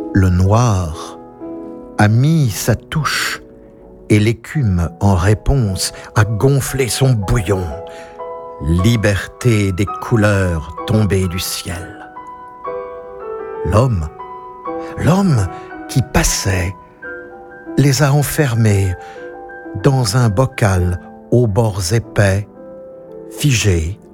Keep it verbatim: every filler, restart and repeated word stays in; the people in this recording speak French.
Le noir a mis sa touche et l'écume, en réponse, a gonflé son bouillon. Liberté des couleurs tombées du ciel. L'homme, l'homme qui passait, les a enfermés dans un bocal aux bords épais, figés,